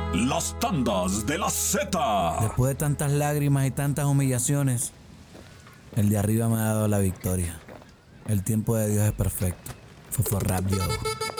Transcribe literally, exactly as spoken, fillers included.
Las tandas de la Z. Después de tantas lágrimas y tantas humillaciones, el de arriba me ha dado la victoria. El tiempo de Dios es perfecto. Fofo Rap, yo.